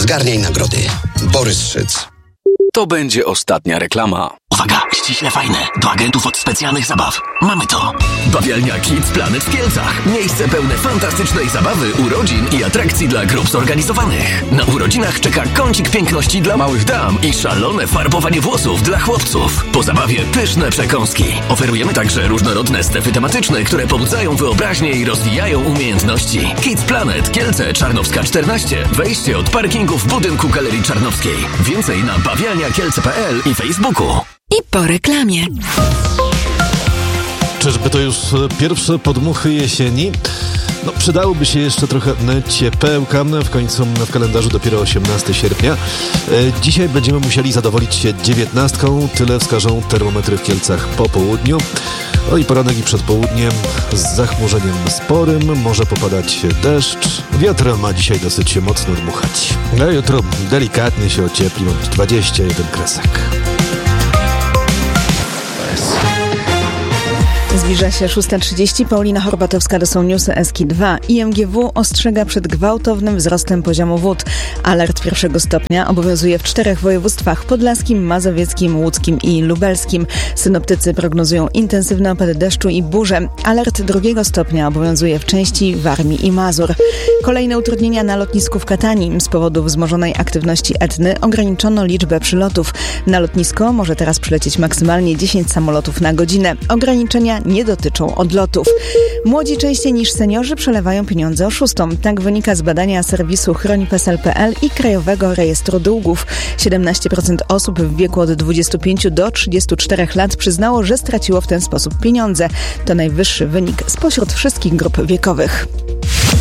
Zgarniaj nagrody. Borys Szyc. To będzie ostatnia reklama. Uwaga, ściśle fajne. Do agentów od specjalnych zabaw. Mamy to. Bawialnia Kids Planet w Kielcach. Miejsce pełne fantastycznej zabawy, urodzin i atrakcji dla grup zorganizowanych. Na urodzinach czeka kącik piękności dla małych dam i szalone farbowanie włosów dla chłopców. Po zabawie pyszne przekąski. Oferujemy także różnorodne strefy tematyczne, które pobudzają wyobraźnię i rozwijają umiejętności. Kids Planet, Kielce, Czarnowska 14. Wejście od parkingu w budynku Galerii Czarnowskiej. Więcej na bawialniakielce.pl i Facebooku. I po reklamie. Czyżby to już pierwsze podmuchy jesieni? No, przydałoby się jeszcze trochę ciepełka. W końcu w kalendarzu dopiero 18 sierpnia. Dzisiaj będziemy musieli zadowolić się 19. Tyle wskażą termometry w Kielcach po południu. No i poranek i przedpołudniem z zachmurzeniem sporym. Może popadać deszcz. Wiatr ma dzisiaj dosyć mocno dmuchać. A jutro delikatnie się ociepli, mam 21 kresek. Zbliża się 6:30. Paulina Horbatowska, to są newsy SK2. IMGW ostrzega przed gwałtownym wzrostem poziomu wód. Alert 1 stopnia obowiązuje w 4 województwach: podlaskim, mazowieckim, łódzkim i lubelskim. Synoptycy prognozują intensywne opady deszczu i burze. Alert 2 stopnia obowiązuje w części Warmii i Mazur. Kolejne utrudnienia na lotnisku w Katani. Z powodu wzmożonej aktywności Etny ograniczono liczbę przylotów. Na lotnisko może teraz przylecieć maksymalnie 10 samolotów na godzinę. Ograniczenia nie dotyczą odlotów. Młodzi częściej niż seniorzy przelewają pieniądze oszustom. Tak wynika z badania serwisu chroń.psl.pl i Krajowego Rejestru Długów. 17% osób w wieku od 25 do 34 lat przyznało, że straciło w ten sposób pieniądze. To najwyższy wynik spośród wszystkich grup wiekowych.